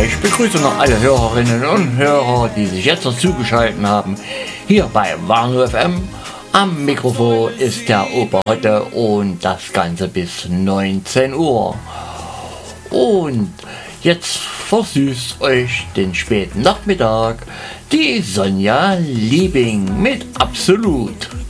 Ich begrüße noch alle Hörerinnen und Hörer, die sich jetzt noch zugeschaltet haben, hier bei Warnow FM. Am Mikrofon ist der Opa heute und das Ganze bis 19 Uhr. Und jetzt versüßt euch den späten Nachmittag die Sonja Liebing mit Absolut.